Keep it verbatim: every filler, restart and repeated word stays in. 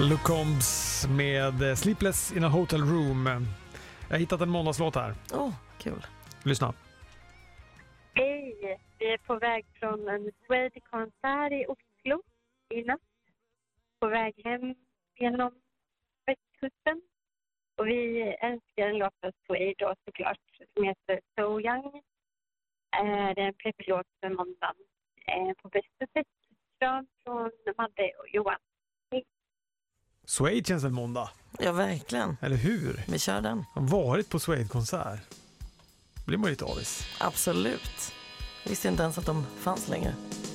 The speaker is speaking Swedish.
Luke Combs med Sleepless in a Hotel Room. Jag har hittat en måndagslåt här. Åh, oh, kul. Lyssna. Hej, vi är på väg från en Suede-konsert i Oslo i natt. På väg hem genom västkusten. Och vi älskar en låt av Suede då såklart som heter So Young. Det är en pepplåt för måndagen på bästa sätt. Kram från Madde och Johan. Hej. Suede känns väl måndag? Ja, verkligen. Eller hur? Vi kör den. Jag har varit på Suede-konsert. Blir man lite avis. Absolut. Jag visste inte ens att de fanns längre.